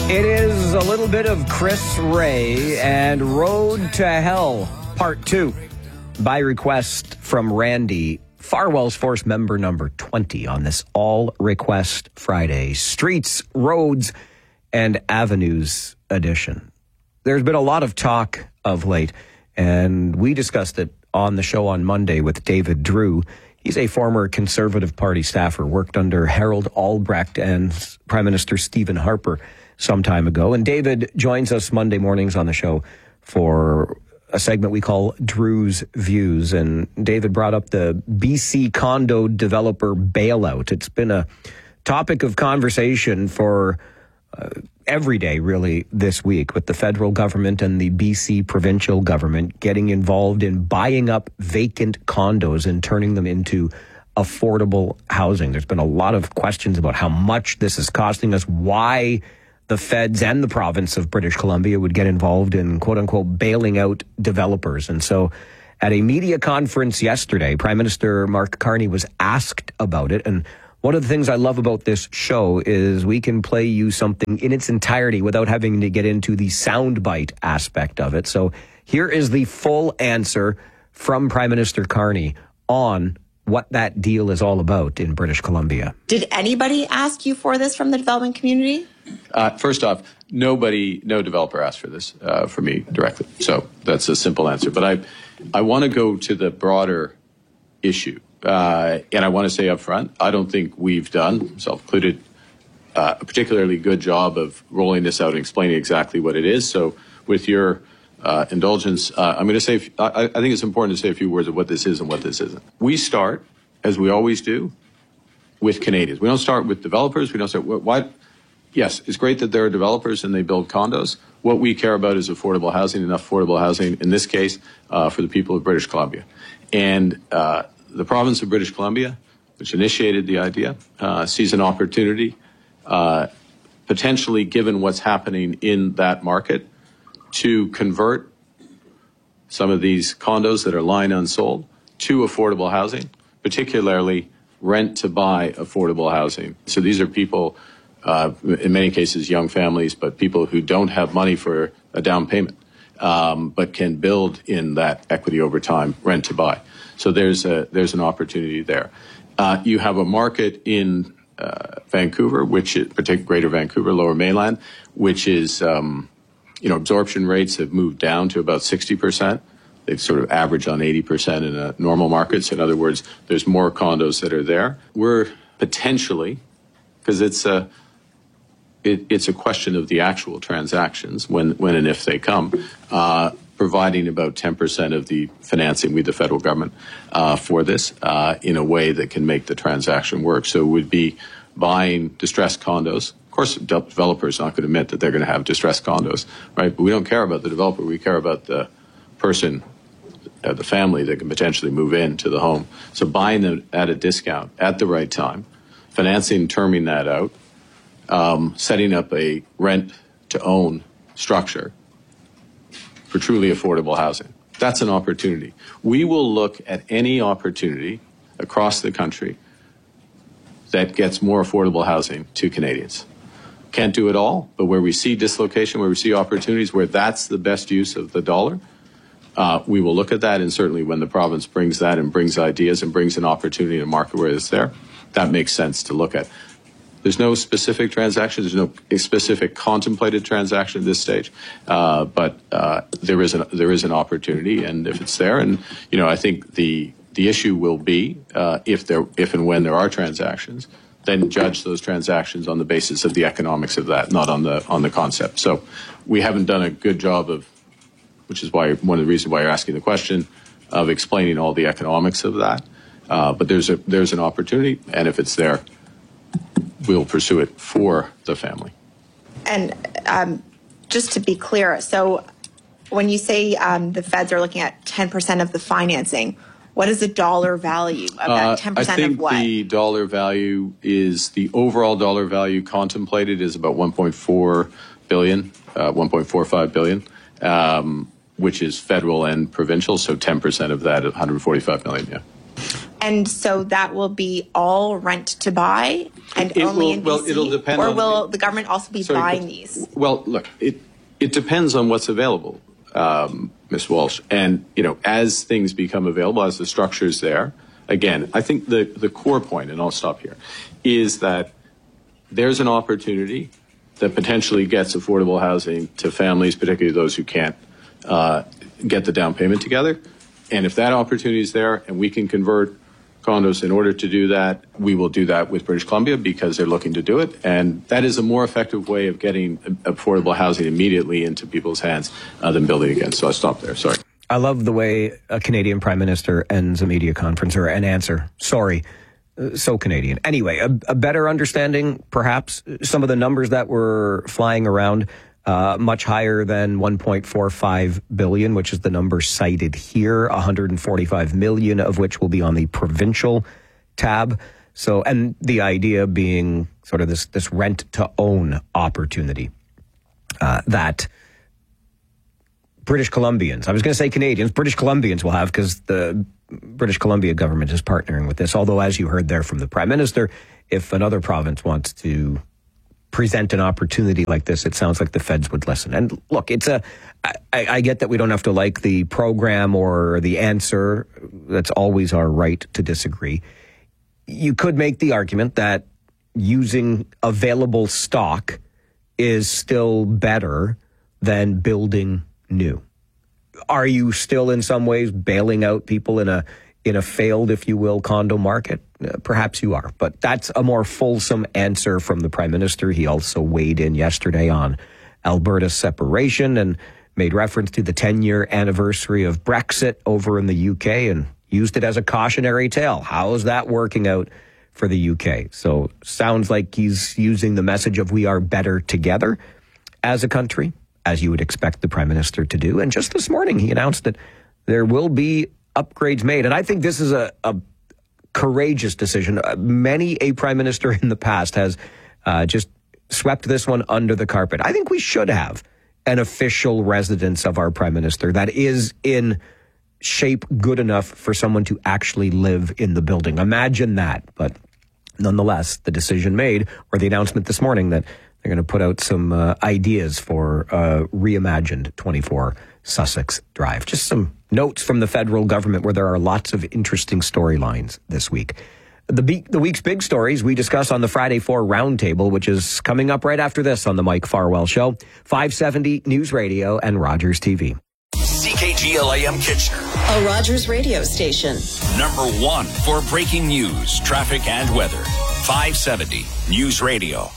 It is a little bit of Chris Ray and Road to Hell, Part 2, by request from Randy, Farwell's Force member number 20 on this All Request Friday, Streets, Roads, and Avenues edition. There's been a lot of talk of late, and we discussed it on the show on Monday with David Drew. He's a former Conservative Party staffer, worked under Harold Albrecht and Prime Minister Stephen Harper some time ago. And David joins us Monday mornings on the show for a segment we call Drew's Views. And David brought up the BC condo developer bailout. It's been a topic of conversation for every day, really, this week, with the federal government and the BC provincial government getting involved in buying up vacant condos and turning them into affordable housing. There's been a lot of questions about how much this is costing us, why the feds and the province of British Columbia would get involved in, quote unquote, bailing out developers. And so at a media conference yesterday, Prime Minister Mark Carney was asked about it. And one of the things I love about this show is we can play you something in its entirety without having to get into the soundbite aspect of it. So here is the full answer from Prime Minister Carney on what that deal is all about in British Columbia. Did anybody ask you for this from the development community? First off, no developer asked for this for me directly. So that's a simple answer. But I want to go to the broader issue. And I want to say up front, I don't think we've done, self-included, a particularly good job of rolling this out and explaining exactly what it is. So with your indulgence, I'm going to say, I think it's important to say a few words of what this is and what this isn't. We start, as we always do, with Canadians. We don't start with developers. We don't start, why? Yes, it's great that there are developers and they build condos. What we care about is affordable housing, enough affordable housing, in this case, for the people of British Columbia. And the province of British Columbia, which initiated the idea, sees an opportunity, potentially given what's happening in that market, to convert some of these condos that are lying unsold to affordable housing, particularly rent-to-buy affordable housing. So these are people, in many cases young families, but people who don't have money for a down payment, but can build in that equity over time, rent-to-buy. So there's an opportunity there. You have a market in Vancouver, which is particularly Greater Vancouver, Lower Mainland, which is absorption rates have moved down to about 60%. They've sort of averaged on 80% in a normal market. So in other words, there's more condos that are there. We're potentially, because it's a question of the actual transactions when and if they come, providing about 10% of the financing with the federal government for this in a way that can make the transaction work. So it would be buying distressed condos. Of course, the developer is not going to admit that they're going to have distressed condos, right? But we don't care about the developer. We care about the person, the family that can potentially move into the home. So buying them at a discount at the right time, financing, terming that out, setting up a rent-to-own structure for truly affordable housing. That's an opportunity. We will look at any opportunity across the country that gets more affordable housing to Canadians. Can't do it all, but where we see dislocation, where we see opportunities, where that's the best use of the dollar, we will look at that. And certainly when the province brings that and brings ideas and brings an opportunity in a market where it's there, that makes sense to look at. There's no specific transaction. There's no specific contemplated transaction at this stage, but there is an opportunity, and if it's there, and I think the issue will be if and when there are transactions, then judge those transactions on the basis of the economics of that, not on the concept. So we haven't done a good job of, which is why one of the reasons why you're asking the question, of explaining all the economics of that. But there's an opportunity, and if it's there, we'll pursue it for the family. And just to be clear, so when you say the feds are looking at 10% of the financing, what is the dollar value of that 10% of what? I think the dollar value is, the overall dollar value contemplated is about $1.4 billion, $1.45 billion, which is federal and provincial, so 10% of that, $145 million, yeah. And so that will be all rent to buy and It only will- in BC? well, it'll depend or on will the government also be buying these? Well, look, it depends on what's available, Ms. Walsh. And, as things become available, as the structure's there, again, I think the core point, and I'll stop here, is that there's an opportunity that potentially gets affordable housing to families, particularly those who can't get the down payment together. And if that opportunity is there and we can convert condos in order to do that, we will do that with British Columbia because they're looking to do it. And that is a more effective way of getting affordable housing immediately into people's hands than building again. So I'll stop there. Sorry. I love the way a Canadian Prime Minister ends a media conference or an answer. Sorry. So Canadian. Anyway, a better understanding, perhaps, some of the numbers that were flying around, much higher than 1.45 billion, which is the number cited here, 145 million of which will be on the provincial tab. So, and the idea being sort of this rent to own opportunity that British Columbians, I was going to say Canadians, British Columbians will have, because the British Columbia government is partnering with this. Although, as you heard there from the Prime Minister, if another province wants to present an opportunity like this, it sounds like the feds would listen. And look, I get that we don't have to like the program or the answer. That's always our right to disagree. You could make the argument that using available stock is still better than building new. Are you still in some ways bailing out people in a failed, if you will, condo market? Perhaps you are, but that's a more fulsome answer from the Prime Minister. He also weighed in yesterday on Alberta's separation and made reference to the 10-year anniversary of Brexit over in the UK and used it as a cautionary tale. How is that working out for the UK? So sounds like he's using the message of we are better together as a country, as you would expect the Prime Minister to do. And just this morning, he announced that there will be upgrades made. And I think this is a courageous decision. Many a Prime Minister in the past has just swept this one under the carpet. I think we should have an official residence of our Prime Minister that is in shape good enough for someone to actually live in the building. Imagine that. But nonetheless, the decision made, or the announcement this morning, that they're going to put out some ideas for reimagined 24 Sussex Drive. Just some notes from the federal government where there are lots of interesting storylines this week. The week's big stories we discuss on the Friday 4 Roundtable, which is coming up right after this on the Mike Farwell Show, 570 News Radio and Rogers TV. CKGLAM Kitchener, a Rogers radio station. number one for breaking news, traffic, and weather. 570 News Radio.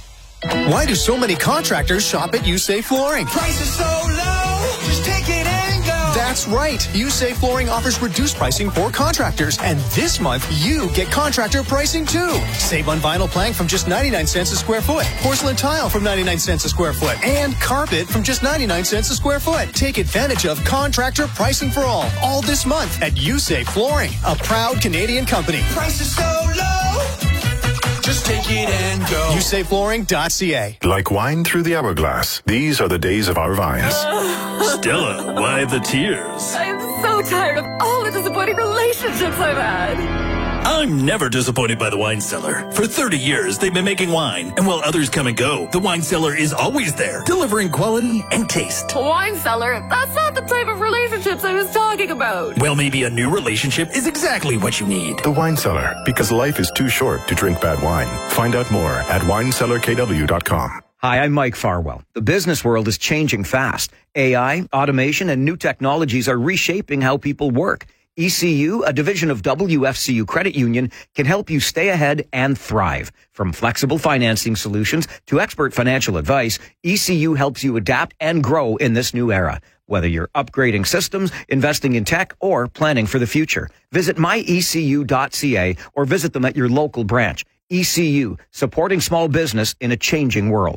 Why do so many contractors shop at USAFE Flooring? Prices so low, just take it and go. That's right. USAFE Flooring offers reduced pricing for contractors. And this month, you get contractor pricing too. Save on vinyl plank from just 99 cents a square foot, porcelain tile from 99 cents a square foot, and carpet from just 99 cents a square foot. Take advantage of contractor pricing for all this month at USAFE Flooring, a proud Canadian company. Prices so low, just take it and go. USAFEflooring.ca. Like wine through the hourglass, these are the days of our vines. Stella, why the tears? I'm so tired of all the disappointing relationships I've had. I'm never disappointed by the Wine Cellar. For 30 years, they've been making wine. And while others come and go, the Wine Cellar is always there, delivering quality and taste. Wine cellar? That's not the type of relationships I was talking about. Well, maybe a new relationship is exactly what you need. The Wine Cellar, because life is too short to drink bad wine. Find out more at winecellarkw.com. Hi, I'm Mike Farwell. The business world is changing fast. AI, automation, and new technologies are reshaping how people work. ECU, a division of WFCU Credit Union, can help you stay ahead and thrive. From flexible financing solutions to expert financial advice, ECU helps you adapt and grow in this new era. Whether you're upgrading systems, investing in tech, or planning for the future, visit myecu.ca or visit them at your local branch. ECU, supporting small business in a changing world.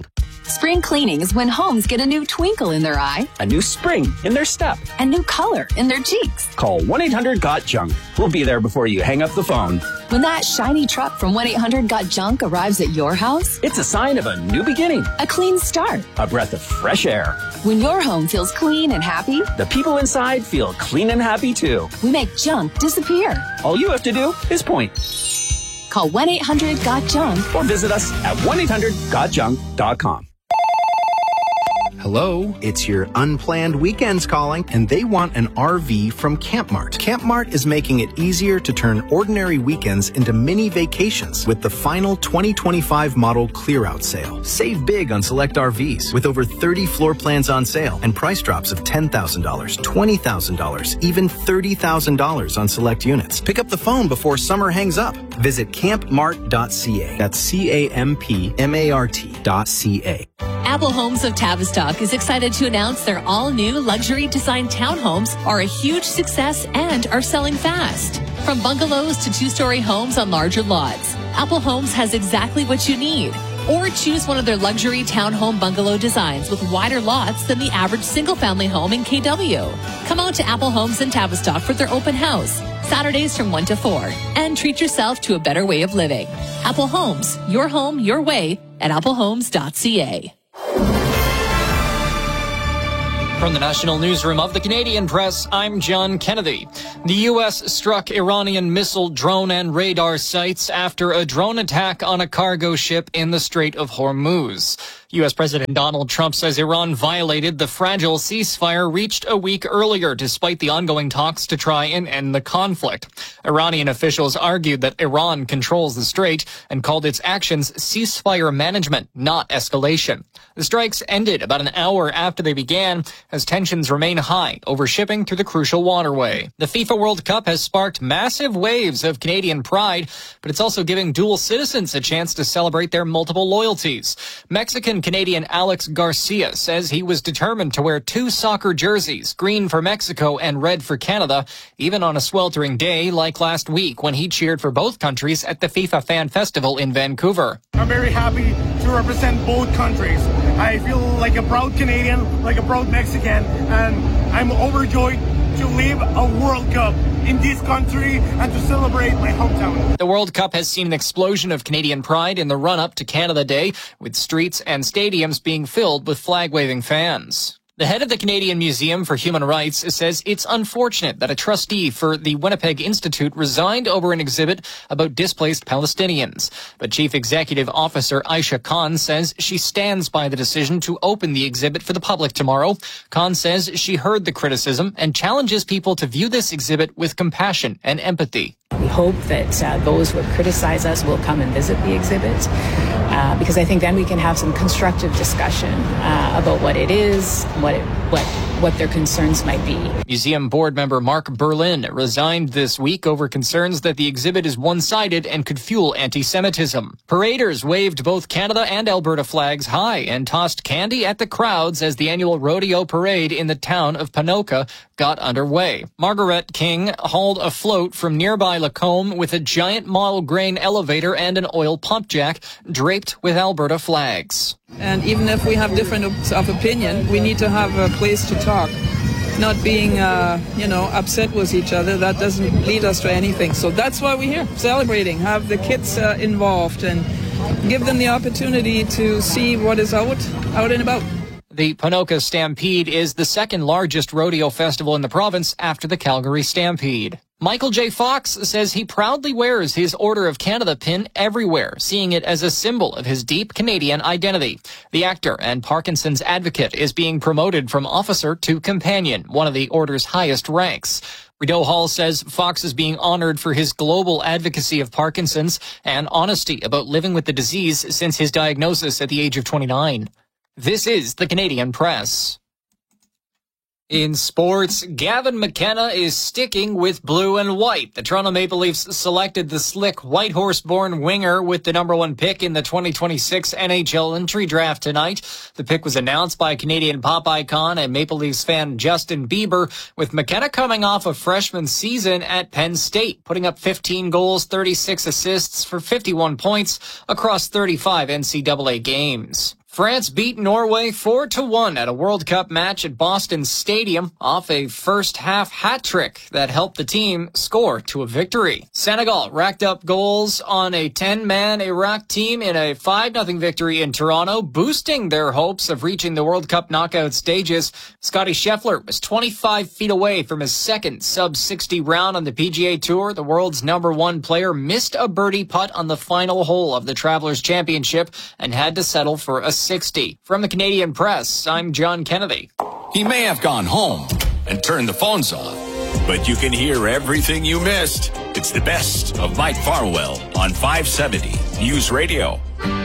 Spring cleaning is when homes get a new twinkle in their eye, a new spring in their step, a new color in their cheeks. Call 1-800-GOT-JUNK. We'll be there before you hang up the phone. When that shiny truck from 1-800-GOT-JUNK arrives at your house, it's a sign of a new beginning, a clean start, a breath of fresh air. When your home feels clean and happy, the people inside feel clean and happy too. We make junk disappear. All you have to do is point. Call 1-800-GOT-JUNK or visit us at 1-800-GOTJUNK.com. Hello, it's your unplanned weekends calling, and they want an RV from Campmart. Campmart is making it easier to turn ordinary weekends into mini vacations with the final 2025 model clear-out sale. Save big on select RVs with over 30 floor plans on sale and price drops of $10,000, $20,000, even $30,000 on select units. Pick up the phone before summer hangs up. Visit campmart.ca. That's CAMPMART.ca. Apple Homes of Tavistock is excited to announce their all-new luxury design townhomes are a huge success and are selling fast. From bungalows to two-story homes on larger lots, Apple Homes has exactly what you need. Or choose one of their luxury townhome bungalow designs with wider lots than the average single-family home in KW. Come out to Apple Homes in Tavistock for their open house, Saturdays from 1 to 4, and treat yourself to a better way of living. Apple Homes, your home, your way, at applehomes.ca. From the National Newsroom of the Canadian Press, I'm John Kennedy. The U.S. struck Iranian missile, drone, and radar sites after a drone attack on a cargo ship in the Strait of Hormuz. U.S. President Donald Trump says Iran violated the fragile ceasefire reached a week earlier, despite the ongoing talks to try and end the conflict. Iranian officials argued that Iran controls the strait and called its actions ceasefire management, not escalation. The strikes ended about an hour after they began, as tensions remain high over shipping through the crucial waterway. The FIFA World Cup has sparked massive waves of Canadian pride, but it's also giving dual citizens a chance to celebrate their multiple loyalties. Mexican-Canadian Alex Garcia says he was determined to wear two soccer jerseys, green for Mexico and red for Canada, even on a sweltering day like last week when he cheered for both countries at the FIFA Fan Festival in Vancouver. I'm very happy to represent both countries. I feel like a proud Canadian, like a proud Mexican, and I'm overjoyed to live a World Cup in this country and to celebrate my hometown. The World Cup has seen an explosion of Canadian pride in the run-up to Canada Day, with streets and stadiums being filled with flag-waving fans. The head of the Canadian Museum for Human Rights says it's unfortunate that a trustee for the Winnipeg Institute resigned over an exhibit about displaced Palestinians. But Chief Executive Officer Aisha Khan says she stands by the decision to open the exhibit for the public tomorrow. Khan says she heard the criticism and challenges people to view this exhibit with compassion and empathy. We hope that those who have criticized us will come and visit the exhibit, because I think then we can have some constructive discussion about what it is, what their concerns might be. Museum board member Mark Berlin resigned this week over concerns that the exhibit is one-sided and could fuel anti-Semitism. Paraders waved both Canada and Alberta flags high and tossed candy at the crowds as the annual rodeo parade in the town of Ponoka got underway. Margaret King hauled a float from nearby Lacombe with a giant model grain elevator and an oil pump jack draped with Alberta flags. And even if we have different of opinion, we need to have a place to talk. Not being, upset with each other, that doesn't lead us to anything. So that's why we're here, celebrating, have the kids involved and give them the opportunity to see what is out and about. The Ponoka Stampede is the second largest rodeo festival in the province after the Calgary Stampede. Michael J. Fox says he proudly wears his Order of Canada pin everywhere, seeing it as a symbol of his deep Canadian identity. The actor and Parkinson's advocate is being promoted from officer to companion, one of the Order's highest ranks. Rideau Hall says Fox is being honored for his global advocacy of Parkinson's and honesty about living with the disease since his diagnosis at the age of 29. This is the Canadian Press. In sports, Gavin McKenna is sticking with blue and white. The Toronto Maple Leafs selected the slick White Horse-born winger with the #1 pick in the 2026 NHL entry draft tonight. The pick was announced by Canadian pop icon and Maple Leafs fan Justin Bieber, with McKenna coming off a freshman season at Penn State, putting up 15 goals, 36 assists for 51 points across 35 NCAA games. France beat Norway 4-1 at a World Cup match at Boston Stadium off a first-half hat trick that helped the team score to a victory. Senegal racked up goals on a 10-man Iraq team in a 5-0 victory in Toronto, boosting their hopes of reaching the World Cup knockout stages. Scottie Scheffler was 25 feet away from his second sub-60 round on the PGA Tour. The world's #1 player missed a birdie putt on the final hole of the Travelers Championship and had to settle for a 60. From the Canadian Press, I'm John Kennedy. He may have gone home and turned the phones off, but you can hear everything you missed. It's the best of Mike Farwell on 570 News Radio.